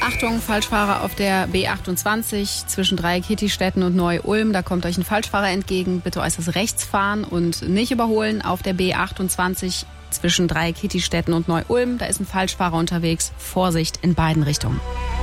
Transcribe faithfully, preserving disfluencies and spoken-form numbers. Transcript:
Achtung, Falschfahrer auf der B achtundzwanzig zwischen Dreieck-Hittistetten und Neu-Ulm. Da kommt euch ein Falschfahrer entgegen. Bitte äußerst rechts fahren und nicht überholen. Auf der B achtundzwanzig zwischen Dreieck-Hittistetten und Neu-Ulm. Da ist ein Falschfahrer unterwegs. Vorsicht in beiden Richtungen.